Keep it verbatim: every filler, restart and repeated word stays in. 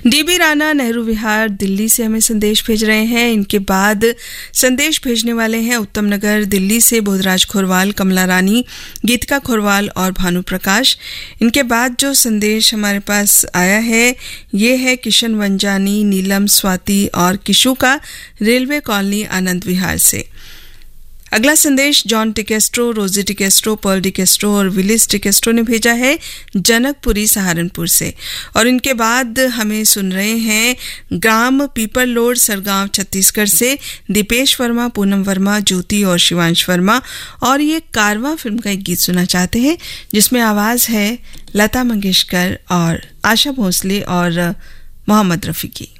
डीबी राणा नेहरू विहार दिल्ली से हमें संदेश भेज रहे हैं। इनके बाद संदेश भेजने वाले हैं उत्तम नगर दिल्ली से बोधराज खोरवाल, कमला रानी, गीतिका खोरवाल और भानु प्रकाश। इनके बाद जो संदेश हमारे पास आया है ये है किशन वंजानी, नीलम, स्वाति और किशु का, रेलवे कॉलोनी आनंद विहार से। अगला संदेश जॉन टिकेस्ट्रो, रोजी टिकेस्ट्रो, पर्ल टिकेस्ट्रो और विलिस टिकेस्ट्रो ने भेजा है जनकपुरी सहारनपुर से। और इनके बाद हमें सुन रहे हैं ग्राम पीपल लोड, सरगांव, छत्तीसगढ़ से दीपेश वर्मा, पूनम वर्मा, ज्योति और शिवांश वर्मा। और ये कारवां फिल्म का एक गीत सुनना चाहते हैं जिसमें आवाज़ है लता मंगेशकर और आशा भोसले और मोहम्मद रफ़ी की।